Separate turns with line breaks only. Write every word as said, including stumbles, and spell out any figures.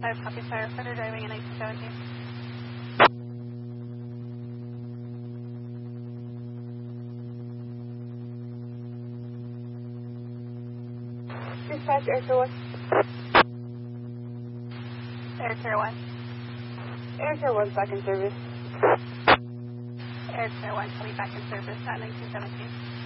five, copy firefighter driving in nineteen seventeen.
Dispatch Air Care one.
Air Care one.
Air Care one back in service.
Air Care one, copy back in service at nineteen seventeen.